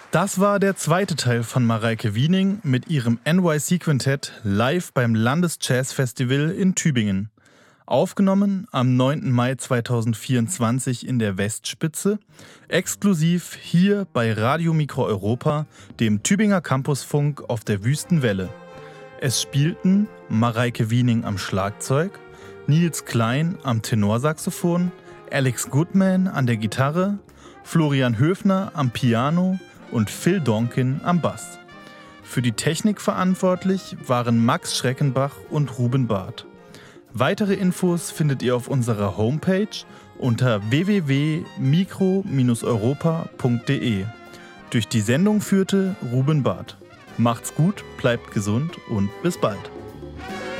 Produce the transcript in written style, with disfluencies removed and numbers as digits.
Das war der zweite Teil von Mareike Wiening mit ihrem NYC-Quintett live beim Landesjazzfestival in Tübingen. Aufgenommen am 9. Mai 2024 in der Westspitze, exklusiv hier bei Radio Mikro Europa, dem Tübinger Campusfunk auf der Wüstenwelle. Es spielten Mareike Wiening am Schlagzeug, Nils Klein am Tenorsaxophon, Alex Goodman an der Gitarre, Florian Höfner am Piano und Phil Donkin am Bass. Für die Technik verantwortlich waren Max Schreckenbach und Ruben Barth. Weitere Infos findet ihr auf unserer Homepage unter www.mikro-europa.de. Durch die Sendung führte Ruben Barth. Macht's gut, bleibt gesund und bis bald.